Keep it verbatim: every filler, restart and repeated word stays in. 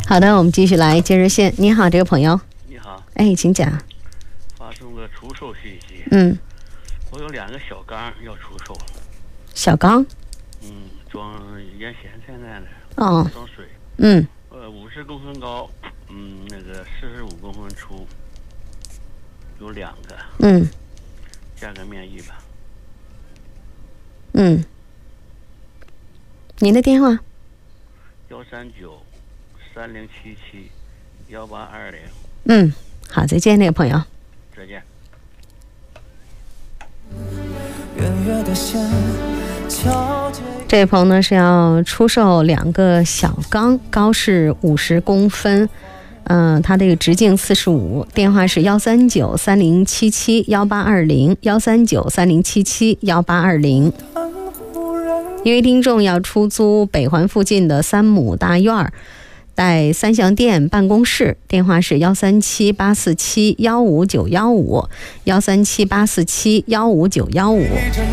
好的，我们继续来接热线。你好，这个朋友。 你好。 哎，请讲。 发送个出售信息。 嗯。 我有两个小缸要出售。 小缸？ 嗯，装腌咸菜那的。 哦。 装水。 嗯。 呃，五十公分高，嗯，那个四十五公分粗，有两个。 嗯。 价格面议吧。 嗯。您的电话？ 幺三九三零七七幺八二零。 嗯，好，再见，那个朋友。 再见。 这位朋友呢是要出售两个小缸，高是五十公分，嗯、呃，它这个直径四十五，电话是幺三九三零七七幺八二零幺三九三零七七幺八二零。因为听众要出租北环附近的三亩大院儿，带三相店、办公室，电话是幺三七八四七幺五九幺五幺三七八四七幺五九幺五。